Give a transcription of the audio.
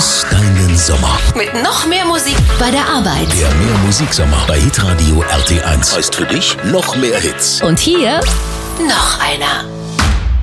Genieß deinen Sommer. Mit noch mehr Musik bei der Arbeit. Der Mehr Musiksommer bei Hitradio RT1 heißt für dich noch mehr Hits. Und hier noch einer.